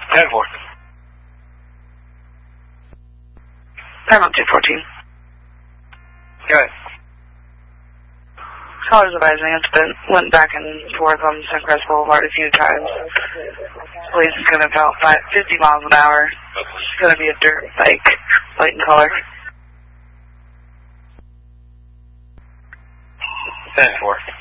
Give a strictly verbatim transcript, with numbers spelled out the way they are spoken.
ten four. Paramount two fourteen. Go ahead. Callers advising it's been went back and forth on Suncrest Boulevard a few times. Police is going to about five, fifty miles an hour. It's going to be a dirt bike, white in color. ten four.